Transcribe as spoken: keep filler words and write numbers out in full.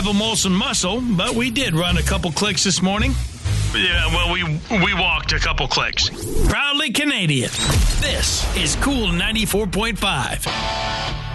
have a Molson muscle, but we did run a couple clicks this morning. Yeah, well, we we walked a couple clicks. Proudly Canadian. This is Cool ninety-four point five.